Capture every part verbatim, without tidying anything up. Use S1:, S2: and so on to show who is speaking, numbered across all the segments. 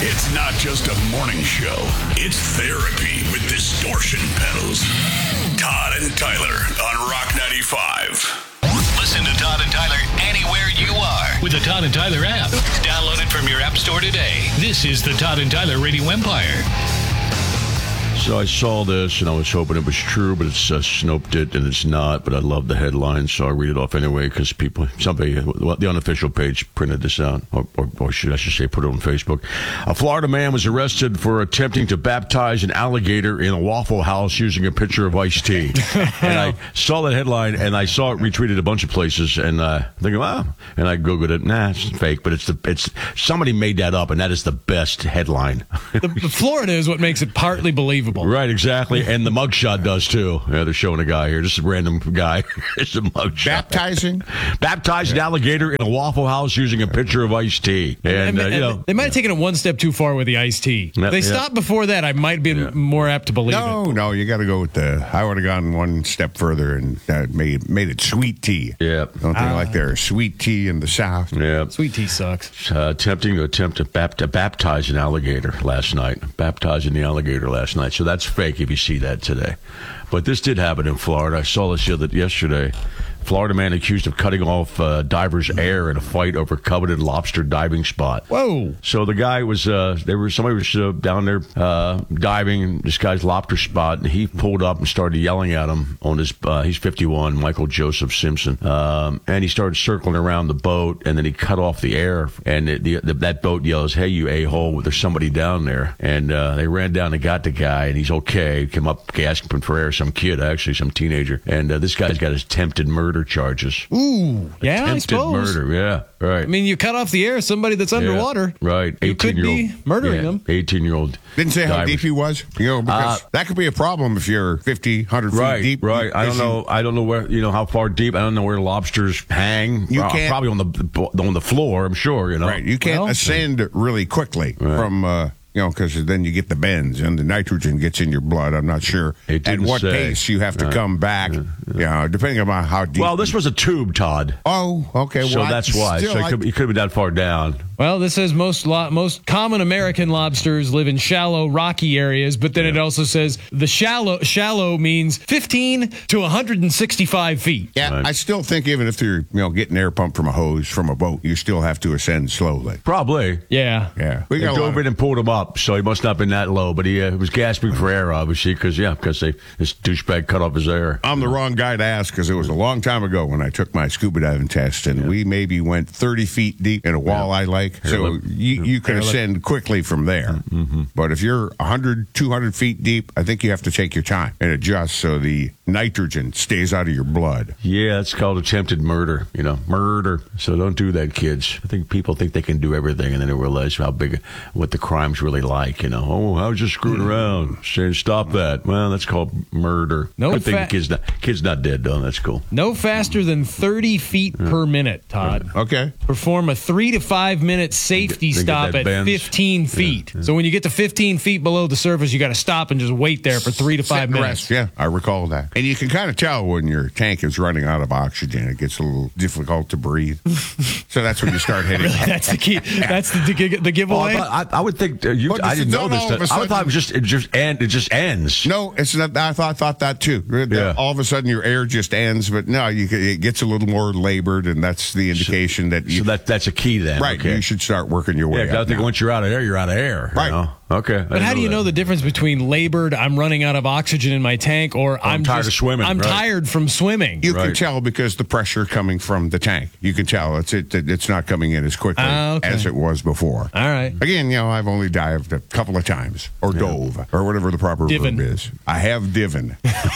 S1: It's not just a morning show. It's therapy with distortion pedals. Todd and Tyler on Rock ninety-five.
S2: Listen to Todd and Tyler anywhere you are with the Todd and Tyler app. Download it from your app store today. This is the Todd and Tyler Radio Empire.
S3: So I saw this, and I was hoping it was true, but it's uh, Snoped it, and it's not. But I love the headline, so I'll read it off anyway, because people, somebody, the unofficial page printed this out, or, or, or should I should say put it on Facebook. A Florida man was arrested for attempting to baptize an alligator in a Waffle House using a pitcher of iced tea. And I saw that headline, and I saw it retweeted a bunch of places, and uh, thinking, wow. And I Googled it. Nah, it's fake, but it's the it's somebody made that up, and that is the best headline.
S4: the, the Florida is what makes it partly believable.
S3: Right, exactly. And the mugshot does, too. Yeah, they're showing a guy here. Just a random guy. It's a mugshot.
S5: Baptizing?
S3: Baptized yeah. an alligator in a Waffle House using a pitcher of iced tea. And,
S4: and,
S3: uh, you know,
S4: they might have taken it one step too far with the iced tea.
S3: Yeah,
S4: they
S3: yeah.
S4: stopped before that. I might be yeah. more apt to believe
S5: no,
S4: it.
S5: No, no, you got to go with the. I would have gone one step further and uh, made made it sweet tea.
S3: Yeah.
S5: Don't think
S4: uh,
S5: like there's sweet tea in the South.
S3: Yeah.
S4: Sweet tea sucks.
S3: Uh, attempting to attempt to, bap- to baptize an alligator last night. Baptizing the alligator last night. So that's fake if you see that today. But this did happen in Florida. I saw this yesterday. Florida man accused of cutting off uh, diver's air in a fight over coveted lobster diving spot.
S4: Whoa!
S3: So the guy was, uh, there was somebody was uh, down there uh, diving in this guy's lobster spot, and he pulled up and started yelling at him on his. Uh, he's fifty-one, Michael Joseph Simpson, um, and he started circling around the boat, and then he cut off the air, and it, the, the, that boat yells, "Hey, you a-hole! There's somebody down there!" And uh, they ran down and got the guy, and he's okay. He came up asking for air, some kid actually, some teenager, and uh, this guy's got his attempted murder charges.
S4: Ooh, yeah,
S3: attempted
S4: I suppose.
S3: murder, yeah, right.
S4: I mean, you cut off the air, somebody that's underwater.
S3: Yeah, right.
S4: You could be murdering
S3: yeah,
S4: them.
S3: eighteen-year-old.
S5: Didn't say how
S3: divers.
S5: deep he was, you know, because uh, that could be a problem if you're fifty, one hundred feet
S3: right,
S5: deep.
S3: Right, I don't know. I don't know where, you know, how far deep. I don't know where lobsters hang.
S5: You
S3: uh,
S5: can't,
S3: probably on the on the floor. I'm sure. You know,
S5: right. You can't
S4: well,
S5: ascend really quickly
S3: right.
S5: from. Uh, You know, because then you get the bends and the nitrogen gets in your blood. I'm not sure at what
S3: say.
S5: pace you have to uh, come back, uh, uh, you know, depending on how deep.
S3: Well, this was a tube, Todd.
S5: Oh, okay.
S3: So
S5: well,
S3: that's
S5: I,
S3: why.
S5: Still,
S3: so it
S5: I,
S3: could, it could be that far down.
S4: Well, this says most lo- most common American lobsters live in shallow, rocky areas, but then yeah. it also says the shallow shallow means fifteen to one hundred sixty-five feet.
S5: Yeah, right. I still think even if you're you know getting air pumped from a hose from a boat, you still have to ascend slowly.
S3: Probably.
S4: Yeah.
S5: Yeah.
S3: We got dove in and pulled him up, so he must not have been that low, but he uh, was gasping for air, obviously, because yeah, because they this douchebag cut off his air.
S5: I'm the wrong guy to ask because it was a long time ago when I took my scuba diving test, and yeah. we maybe went thirty feet deep in a walleye yeah. lake. So you, you can ascend quickly from there.
S3: Mm-hmm.
S5: But if you're one hundred, two hundred feet deep, I think you have to take your time and adjust so the nitrogen stays out of your blood.
S3: Yeah, it's called attempted murder, you know, murder. So don't do that, kids. I think people think they can do everything, and then they realize how big, what the crime's really like, you know. Oh, I was just screwing around. Saying, stop that. Well, that's called murder.
S4: No
S3: I think
S4: fa-
S3: the kid's not, kid's not dead, though. That's cool.
S4: No faster than thirty feet yeah. per minute, Todd.
S5: Okay.
S4: Perform a three to five minute safety
S3: Think
S4: stop at
S3: bends.
S4: fifteen feet. Yeah, yeah. So when you get to fifteen feet below the surface, you got to stop and just wait there for three to five
S5: Sit
S4: minutes.
S5: Rest. Yeah, I recall that. And you can kind of tell when your tank is running out of oxygen. It gets a little difficult to breathe. So that's when you start hitting.
S4: Really? That's the key. That's the, the, the giveaway.
S3: Oh, I, I, I would think uh, you. I didn't know this. That, I thought it was just it just end. It just ends.
S5: No, it's not. I thought thought that too.
S3: Yeah.
S5: All of a sudden, your air just ends. But no, you it gets a little more labored, and that's the indication
S3: so,
S5: that you.
S3: So that that's a key then.
S5: Right.
S3: Okay.
S5: You should start working your way.
S3: Yeah, I think
S5: now.
S3: once you're out of air, you're out of air.
S5: Right.
S3: You know? Okay.
S4: But how do you know, know the difference between labored, I'm running out of oxygen in my tank, or I'm,
S3: I'm tired
S4: just,
S3: of swimming?
S4: I'm
S3: right.
S4: tired from swimming.
S5: You
S3: right.
S5: can tell because the pressure coming from the tank. You can tell it's it, it's not coming in as quickly
S4: uh, okay.
S5: as it was before.
S4: All right.
S5: Again, you know, I've only dived a couple of times, or yeah. dove, or whatever the proper
S4: Divin.
S5: verb is. I have divin.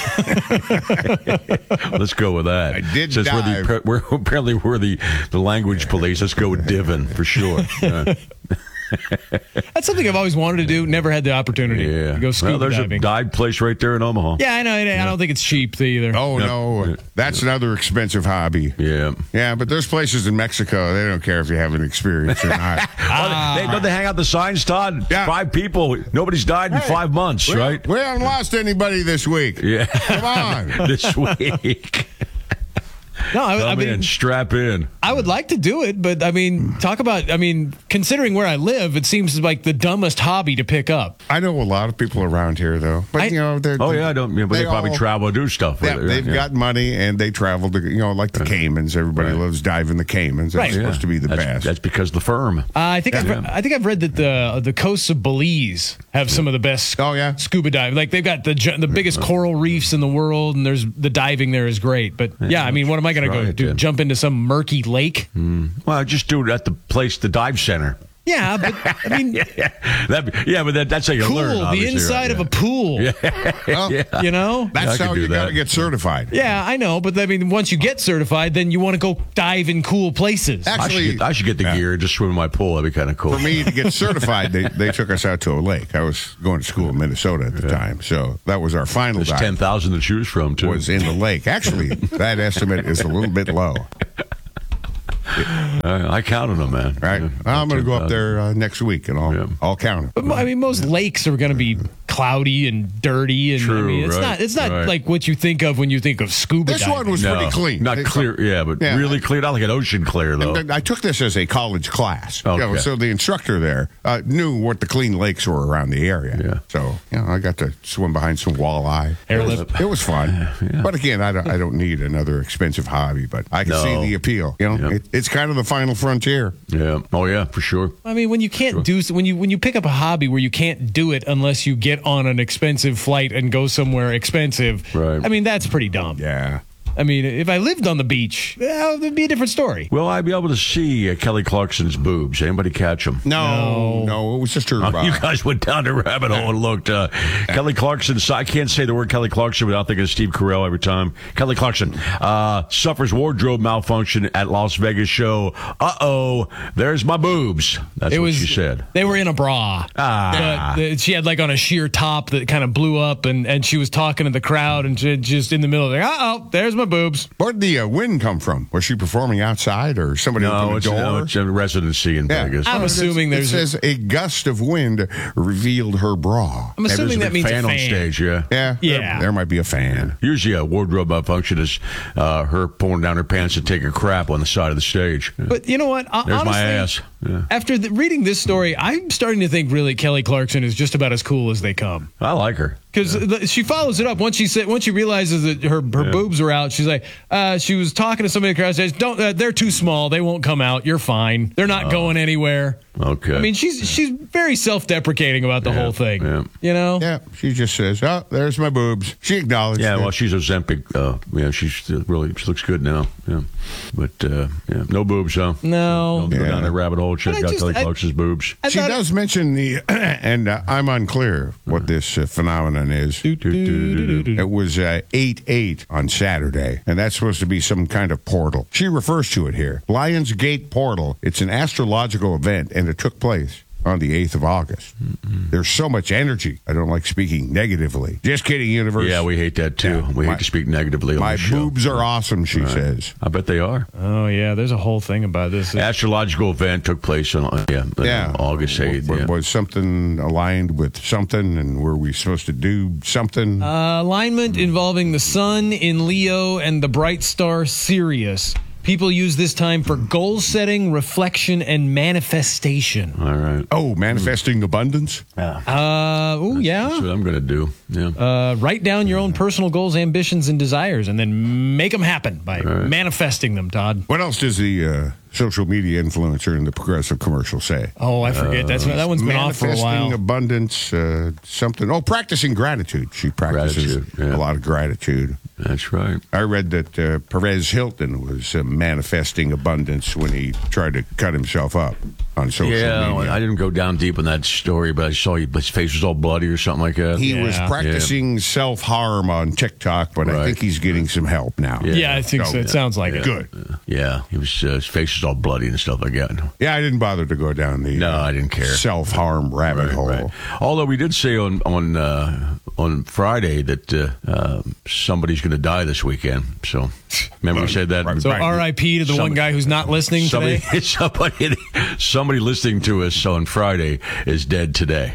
S3: Let's go with that.
S5: I did
S3: Since
S5: dive.
S3: We're, the, we're apparently we're the, the language police. Let's go with divin for sure. Yeah.
S4: That's something I've always wanted to do. Never had the opportunity.
S3: Yeah.
S4: To go scuba
S3: well, there's
S4: diving.
S3: a dive place right there in Omaha.
S4: Yeah, I know. I
S3: yeah.
S4: don't think it's cheap either.
S5: Oh,
S3: yeah.
S5: no.
S3: Yeah.
S5: That's yeah. another expensive hobby.
S3: Yeah.
S5: Yeah, but there's places in Mexico, they don't care if you have an experience or not.
S3: ah. they, don't they hang out the signs, Todd?
S5: Yeah.
S3: Five people. Nobody's died in
S5: hey,
S3: five months,
S5: we,
S3: right?
S5: We haven't lost anybody this week.
S3: Yeah.
S5: Come on.
S3: This week.
S4: No, I,
S3: Come
S4: I mean,
S3: in, strap in.
S4: I would like to do it, but I mean, talk about, I mean, considering where I live, it seems like the dumbest hobby to pick up.
S5: I know a lot of people around here, though. But,
S4: I-
S5: you know, they're.
S3: Oh, yeah, I don't, yeah, but they,
S5: they
S3: probably
S5: all-
S3: travel and do stuff.
S5: Yeah,
S3: with it.
S5: they've
S3: Yeah.
S5: got money and they travel to, you know, like the Caymans. Everybody
S3: Right.
S5: loves diving the Caymans. That's
S4: Right.
S5: supposed to be the
S3: that's,
S5: best.
S3: That's because the firm.
S4: Uh, I think I've,
S3: Yeah.
S4: I think I've read that the the coasts of Belize have some of the best
S5: Oh, yeah?
S4: scuba diving. Like they've got the gi- the biggest coral reefs in the world, and there's the diving there is great. But yeah, I mean, what am I going to
S3: try
S4: go
S3: it,
S4: do?
S3: Jim.
S4: Jump into some murky lake?
S3: Well, just do it at the place, the dive center.
S4: Yeah, but I mean,
S3: yeah, that, yeah, but that, that's how you
S4: cool.
S3: learn.
S4: The
S3: obviously,
S4: inside
S3: right?
S4: of a pool.
S5: Well,
S4: You know.
S5: That's
S3: I could
S5: how
S3: do
S5: you got
S3: that.
S5: to get certified.
S4: Yeah, I know, but I mean, once you get certified, then you want to go dive in cool places.
S3: I should,
S5: Actually,
S3: get, I should get the
S5: yeah.
S3: gear and just swim in my pool. That'd be kind of cool.
S5: For me to get certified, they, they took us out to a lake. I was going to school in Minnesota at the time, so that was our final
S3: There's
S5: dive.
S3: ten thousand to choose from, too.
S5: Was in the lake. Actually, that estimate is a little bit low.
S3: I, I counted them, man.
S5: Right?
S3: Yeah,
S5: I'm going to go up
S3: ten thousand.
S5: there uh, next week, and I'll
S3: Yeah.
S5: I'll count
S4: But
S5: them.
S4: I mean, most lakes are going to be cloudy and dirty, and I
S3: True,
S4: mean, it's
S3: right,
S4: not it's not
S3: right.
S4: like what you think of when you think of scuba
S5: This
S4: diving.
S5: one was
S3: No,
S5: pretty clean.
S3: Not
S5: They-
S3: clear, yeah, but
S5: Yeah.
S3: really clear. Not like an ocean clear, though.
S5: I took this as a college class. You know,
S3: Okay.
S5: so the instructor there uh, knew what the clean lakes were around the area.
S3: Yeah.
S5: So, you know, I got to swim behind some walleye.
S4: Airlift.
S5: It was, it was fun.
S3: Yeah.
S5: But again, I don't, I don't need another expensive hobby, but I can
S3: No.
S5: see the appeal. You know,
S3: Yeah.
S5: it, it's kind of the final frontier.
S3: Yeah. Oh, yeah, for sure.
S4: I mean, when you can't do when you when you pick up a hobby where you can't do it unless you get on an expensive flight and go somewhere expensive.
S3: Right.
S4: I mean, that's pretty dumb.
S5: Yeah.
S4: I mean, if I lived on the beach, well, it'd be a different story.
S3: Will I be able to see uh, Kelly Clarkson's boobs? Anybody catch them?
S5: No, no, it was just her.
S3: Oh,
S5: uh,
S3: you guys went down the rabbit hole and looked. Uh, Kelly Clarkson, I can't say the word Kelly Clarkson without thinking of Steve Carell every time. Kelly Clarkson uh, suffers wardrobe malfunction at Las Vegas show. Uh-oh, there's my boobs. That's
S4: It
S3: what
S4: was
S3: she said.
S4: They were in a bra.
S3: Ah.
S4: But the, she had like on a sheer top that kind of blew up, and, and she was talking to the crowd, and she, just in the middle, like, uh-oh, there's my boobs.
S5: Where'd the uh, wind come from? Was she performing outside or somebody
S3: No,
S5: opened
S3: it's,
S5: a door?
S3: no, it's a residency in
S5: Yeah.
S3: Vegas.
S4: I'm
S5: Oh,
S4: assuming
S5: it's-
S4: there's
S5: It says a gust of wind revealed her bra.
S4: I'm
S3: Yeah, there's
S4: assuming
S3: a
S4: that
S3: big
S4: means
S3: fan
S4: a
S3: on
S4: fan.
S3: stage, yeah.
S5: Yeah,
S4: Yeah.
S5: There, there might be a fan.
S3: Usually a wardrobe malfunction is uh, her pulling down her pants to take a crap on the side of the stage.
S4: But you know what? Ho-
S3: There's my
S4: honestly,
S3: ass. Yeah.
S4: After the, reading this story, I'm starting to think really Kelly Clarkson is just about as cool as they come.
S3: I like her.
S4: Because she follows it up once she said once she realizes that her, her
S3: Yeah.
S4: boobs are out. She's like, uh, she was talking to somebody in the crowd. Says, "Don't, uh, they're too small. They won't come out. You're fine. They're not going anywhere."
S3: Okay.
S4: I mean, she's she's very self-deprecating about the
S3: Yeah,
S4: whole thing.
S3: yeah.
S4: You know.
S5: Yeah, she just says, "Oh, there's my boobs." She acknowledged.
S3: Yeah,
S5: it.
S3: well, she's Ozempic. Uh, yeah, she's uh, really she looks good now. Yeah, but uh, yeah, no boobs, huh?
S4: No.
S3: Don't go
S5: Yeah.
S3: down that rabbit hole. Check
S4: But I
S3: out
S4: just-
S3: Kelly
S4: I-
S3: Clarkson's boobs.
S4: I
S5: She
S4: thought-
S5: does mention the, and uh, I'm unclear what this uh, phenomenon is. It was uh, eight eight on Saturday, and that's supposed to be some kind of portal. She refers to it here. Lions Gate Portal. It's an astrological event, and it took place on the eighth of August. Mm-mm. There's so much energy. I don't like speaking negatively. Just kidding, universe.
S3: Yeah, we hate that too.
S5: Yeah,
S3: we
S5: my-
S3: hate to speak negatively on
S5: My
S3: the show.
S5: boobs are awesome, she says.
S3: I bet they are.
S4: Oh yeah, there's a whole thing about this.
S3: Astrological event took place on uh, yeah, uh,
S5: Yeah.
S3: August eighth.
S5: Was,
S3: Yeah.
S5: was something aligned with something, and were we supposed to do something?
S4: Uh, alignment involving the sun in Leo and the bright star Sirius. People use this time for goal setting, reflection, and manifestation.
S3: All right.
S5: oh, manifesting abundance?
S4: Uh, oh
S3: That's
S4: yeah.
S3: what I'm going to do. Yeah.
S4: Uh, write down your own personal goals, ambitions, and desires, and then make them happen by manifesting them, Todd.
S5: What else does the uh, social media influencer in the progressive commercial say?
S4: Oh, I forget. That's that one's been off for a
S5: Manifesting
S4: while.
S5: abundance, uh, something. Oh, practicing gratitude. She practices
S3: Gratitude, yeah.
S5: a lot of gratitude.
S3: That's right.
S5: I read that uh, Perez Hilton was uh, manifesting abundance when he tried to cut himself up on social
S3: Yeah,
S5: media.
S3: I didn't go down deep in that story, but I saw he, his face was all bloody or something like that.
S5: He was
S4: Yeah.
S5: practicing self-harm on TikTok, but I
S3: Right.
S5: think he's getting some help now.
S3: Yeah.
S4: Yeah, I think so. It sounds like it.
S5: Good.
S3: Yeah, he was. Uh, his face was all bloody and stuff like that.
S5: Yeah, I didn't bother to go down the
S3: No,
S5: uh,
S3: I didn't care.
S5: self-harm rabbit
S3: Right,
S5: hole.
S3: right. Although we did say on on uh, on Friday that uh, uh, somebody's going to die this weekend. So remember we said that.
S5: Right.
S4: So R I P to the one
S3: Somebody-
S4: guy who's not listening
S3: Somebody,
S4: today.
S3: somebody, somebody listening to us on Friday is dead today.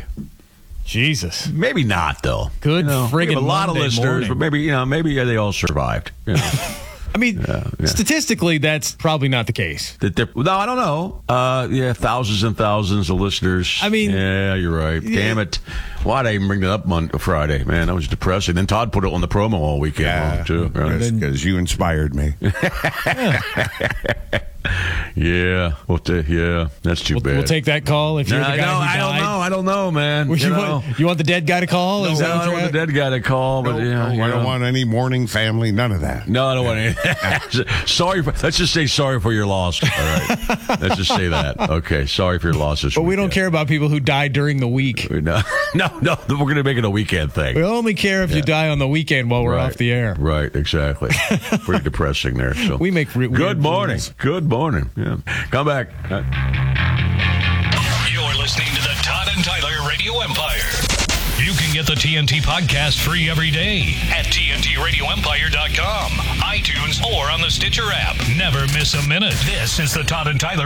S4: Jesus.
S3: Maybe not though.
S4: Good
S3: You know, we
S4: friggin'
S3: have a lot
S4: Monday
S3: of listeners,
S4: morning.
S3: but maybe you know, maybe they all survived. You know.
S4: I mean,
S3: Yeah, yeah.
S4: statistically, that's probably not the case.
S3: That they're- No, I don't know. Uh, yeah, thousands and thousands of listeners.
S4: I mean-
S3: yeah, you're right. Damn it. Why'd I even bring that up Monday, Friday? Man, that was depressing. Then Todd put it on the promo all weekend
S5: Yeah,
S3: long, too. Right?
S5: because you inspired me.
S3: Yeah, well, t- yeah, that's too
S4: We'll,
S3: bad.
S4: we'll take that call if you're
S3: No,
S4: the
S3: I,
S4: guy
S3: know,
S4: who
S3: I don't
S4: died.
S3: know. I don't know, man.
S4: Well,
S3: You,
S4: you,
S3: know?
S4: want, you want the dead guy to call?
S3: No,
S4: Is that
S3: I
S4: what
S3: don't
S4: you're
S3: want the
S4: at?
S3: dead guy to call, but
S5: No,
S3: yeah,
S5: no,
S3: you
S5: I don't
S3: know.
S5: want any mourning family, none of that.
S3: No, I don't want any. Sorry, for, let's just say sorry for your loss. All right, let's just say that. Okay, sorry for your losses.
S4: But we don't care about people who die during the week.
S3: No, no, no. We're going to make it a weekend thing.
S4: We only care if you die on the weekend while we're
S3: Right.
S4: off the air.
S3: Right, exactly. Pretty depressing there. So
S4: We make re-
S3: good
S4: weird
S3: morning.
S4: rules.
S3: Good morning. Yeah. Come back. Uh,
S2: You're listening to the Todd and Tyler Radio Empire. You can get the T N T podcast free every day at T N T radio empire dot com, iTunes, or on the Stitcher app. Never miss a minute. This is the Todd and Tyler